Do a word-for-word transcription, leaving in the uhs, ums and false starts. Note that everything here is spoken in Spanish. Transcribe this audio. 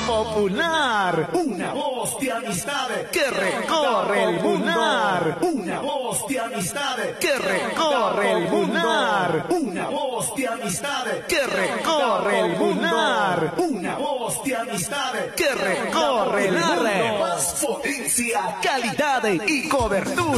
popular. Una voz de amistad Que recorre el mundo. Una voz de amistad Que recorre el mundo. Una voz de amistad Que recorre el mundo. Una voz de amistad Que recorre el mundo. Más potencia, Calidad y cobertura.